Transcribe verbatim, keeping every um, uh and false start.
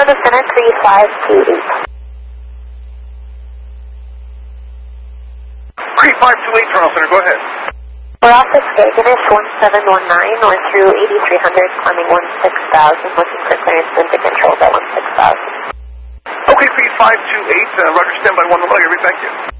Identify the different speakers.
Speaker 1: Toronto Center three five two eight.
Speaker 2: three five two eight, Toronto Center, go ahead.
Speaker 1: We're off at Skageness one seven one nine, we're through eighty-three hundred, climbing one six thousand, looking for clearance into control by one six thousand.
Speaker 2: Okay, three five two eight, uh, Roger, stand by one, I'll get right back to you.